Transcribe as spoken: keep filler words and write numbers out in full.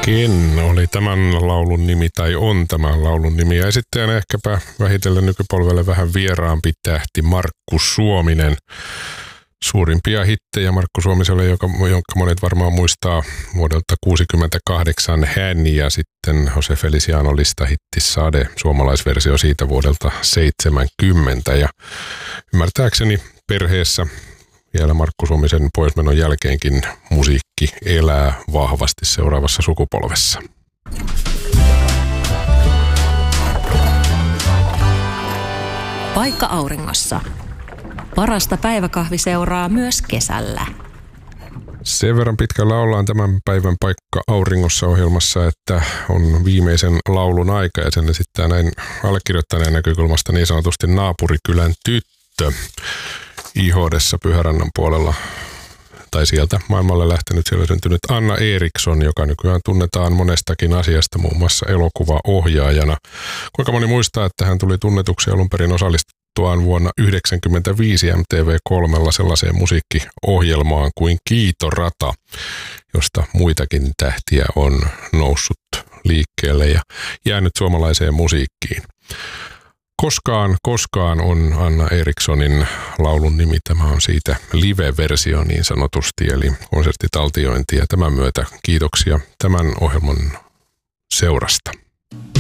Ken oli tämän laulun nimi tai on tämän laulun nimi. Ja esittäjänä ehkäpä vähitellen nykypolvelle vähän vieraampi tähti Markku Suominen. Suurimpia hittejä Markku Suomiselle, joka, jonka monet varmaan muistaa vuodelta kuusikymmentäkahdeksan Hän ja sitten Jose Feliciano listahitti Sade, suomalaisversio siitä vuodelta seitsemänkymmentä. Ja ymmärtääkseni perheessä vielä Markku Suomisen poismenon jälkeenkin musiikki elää vahvasti seuraavassa sukupolvessa. Paikka auringossa. Parasta päiväkahvi seuraa myös kesällä. Sen verran pitkällä ollaan tämän päivän Paikka auringossa -ohjelmassa, että on viimeisen laulun aika ja sen esittää näin allekirjoittaneen näkökulmasta niin sanotusti naapurikylän tyttö. Ihodessa Pyhärannan puolella, tai sieltä maailmalle lähtenyt, siellä syntynyt Anna Eriksson, joka nykyään tunnetaan monestakin asiasta, muun muassa elokuvaohjaajana. Kuinka moni muistaa, että hän tuli tunnetuksi alun perin osallistuttuaan vuonna yhdeksänkymmentäviisi M T V kolmella sellaiseen musiikkiohjelmaan kuin Kiitorata, josta muitakin tähtiä on noussut liikkeelle ja jäänyt suomalaiseen musiikkiin. Koskaan, koskaan on Anna Erikssonin laulun nimi. Tämä on siitä live-versio niin sanotusti, eli konserttitaltiointi. Ja tämän myötä kiitoksia tämän ohjelman seurasta.